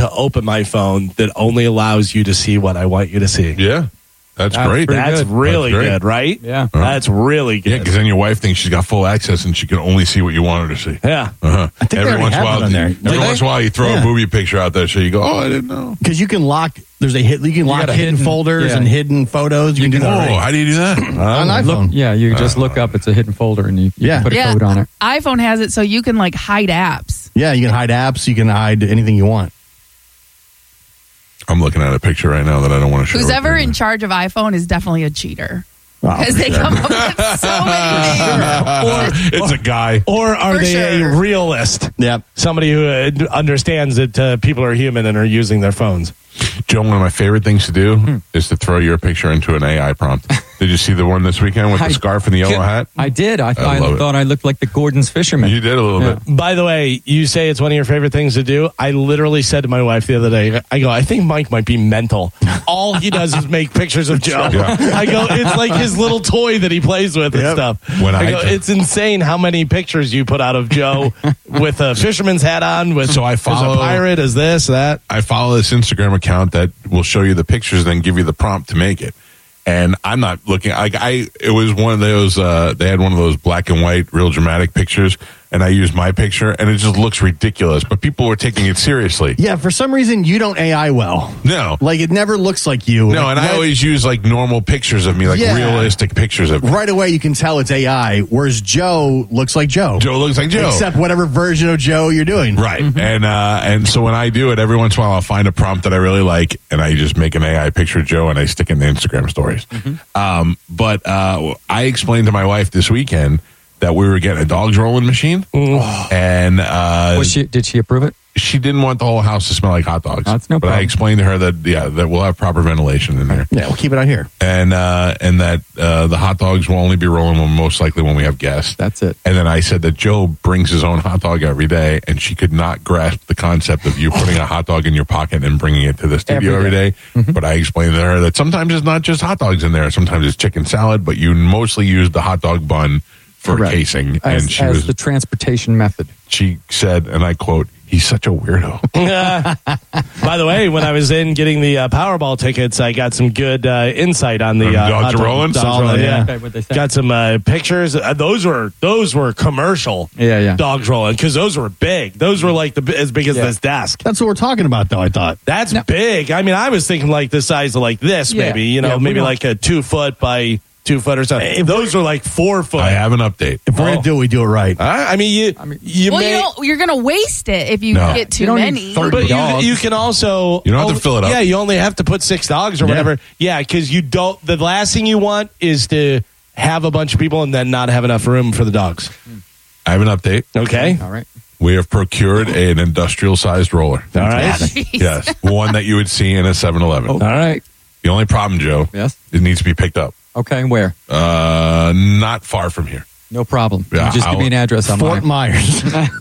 to open my phone that only allows you to see what I want you to see. Yeah. That's great. That's really good, right? Yeah. That's really good. Yeah, because then your wife thinks she's got full access and she can only see what you want her to see. Yeah. I think they Every already once in a have while, it on there. every once in a while, you throw a movie picture out there, so you go, "Oh, I didn't know." Because you can lock. There's you can lock hidden folders and hidden photos. You can do that. Oh, how do you do that? On iPhone. You just look up. It's a hidden folder, and you can put a code on it. iPhone has it so you can like hide apps. Yeah, you can hide apps. You can hide anything you want. I'm looking at a picture right now that I don't want to show. Who's ever in charge of iPhone is definitely a cheater. Wow. Because they come up with so many things. It's a guy. Or are they a realist? Yep. Somebody who understands that people are human and are using their phones. Joe, one of my favorite things to do is to throw your picture into an AI prompt. Did you see the one this weekend with the scarf and the yellow hat? I did. I love thought I looked like the Gordon's fisherman. You did a little bit. By the way, you say it's one of your favorite things to do. I literally said to my wife the other day, I think Mike might be mental. All he does is make pictures of Joe. Yeah. I go, it's like his little toy that he plays with and stuff. It's insane how many pictures you put out of Joe with a fisherman's hat on, with So I follow as a pirate, as this, that. I follow this Instagram account that will show you the pictures, then give you the prompt to make it. And I'm not looking. It was one of those. They had one of those black and white, real dramatic pictures, and I used my picture, and it just looks ridiculous. But people were taking it seriously. Yeah, for some reason you don't AI well. No, like it never looks like you. No, and I always use like normal pictures of me, like realistic pictures of me. Right away, you can tell it's AI. Whereas Joe looks like Joe. Joe looks like Joe, except whatever version of Joe you're doing. Right, and so when I do it, every once in a while I'll find a prompt that I really like, and I just make an AI picture of Joe and I stick it in the Instagram stories. But I explained to my wife this weekend that we were getting a dogs rolling machine, and did she approve it? She didn't want the whole house to smell like hot dogs. That's no but problem. I explained to her that we'll have proper ventilation in here. Yeah, we'll keep it out here, and that the hot dogs will only be rolling most likely when we have guests. That's it. And then I said that Joe brings his own hot dog every day, and she could not grasp the concept of you putting a hot dog in your pocket and bringing it to the studio every day. But I explained to her that sometimes it's not just hot dogs in there. Sometimes it's chicken salad, but you mostly use the hot dog bun for casing. As the transportation method. She said, and I quote, "He's such a weirdo." By the way, when I was in getting the Powerball tickets, I got some good insight on the dogs are rolling. Yeah. Okay, what'd they say? Got some pictures. Those were commercial. Yeah. Dogs rolling, because those were big. Those were like as big as this desk. That's what we're talking about, though. I thought that's big. I mean, I was thinking like the size of like this, maybe. Maybe like a 2 foot by 2 foot or something. Those are like 4 foot. I have an update. If we're gonna do it, we do it right. You're gonna waste it if you get too many. But you can also you don't have to fill it up. Yeah, you only have to put 6 dogs or whatever. Yeah, because you don't. The last thing you want is to have a bunch of people and then not have enough room for the dogs. I have an update. Okay. All right. We have procured an industrial-sized roller. All right. Yes, one that you would see in a 7-Eleven. All right. The only problem, Joe, Yes. it needs to be picked up. Okay, where? Not far from here. No problem. Yeah, Just give me an address on Fort Myers.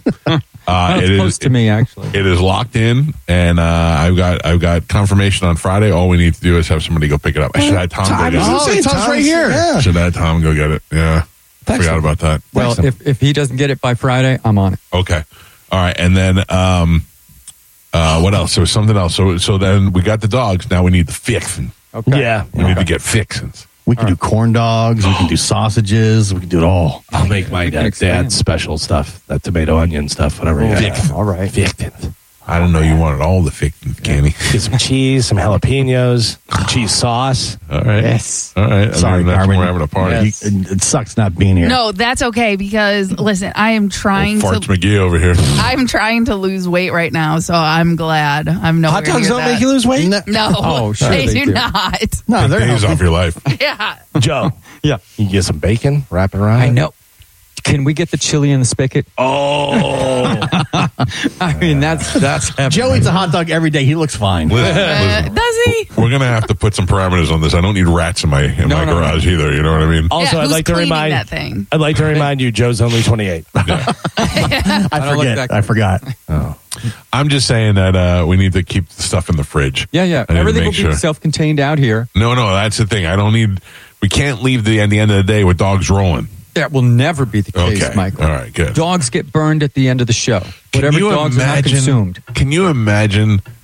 It close is to me, actually. It is locked in, and I've got confirmation on Friday. All we need to do is have somebody go pick it up. I should have Tom go get it. Tom's right here. Yeah. Should have Tom go get it. Yeah, forgot about that. Well, if he doesn't get it by Friday, I'm on it. Okay, all right, and then what else? There was something else. So then we got the dogs. Now we need the fixing. Okay. Yeah. We need to get fixins. We can do corn dogs. We can do sausages. We can do it all. I'll make my dad's special stuff, that tomato onion stuff, whatever. All right. Fixins. I don't know. You wanted all the fixins, Kenny. Get some cheese, some jalapenos, some cheese sauce. All right. Yes. All right. Sorry, that's when Carmen. we're having a party. Yes. It sucks not being here. No, that's okay because listen, I am trying Farts to. McGee over here. I'm trying to lose weight right now, so I'm glad I'm nowhere Hot dogs near don't that. make you lose weight? No, Oh, sure they they do do. not. No, they're Days healthy. off your life. Yeah. Joe, Yeah. you get some bacon, wrap it around. I know. Can we get the chili in the spigot? Oh. I mean, that's heaven. Joe eats a hot dog every day. He looks fine. Listen, Does he? we're gonna have to put some parameters on this. I don't need rats in my garage either. You know what I mean? Also, Yeah, I'd who's like to cleaning remind that thing? I'd like to remind you, Joe's only 28. I forgot. I'm just saying that we need to keep the stuff in the fridge. Yeah. I need to Everything will make be sure. self-contained out here. No, that's the thing. We can't leave at the end of the day with dogs rolling. That will never be the case, Okay. Michael. All right, good. Dogs get burned at the end of the show. Whatever Can you dogs are not imagine- consumed. Can you imagine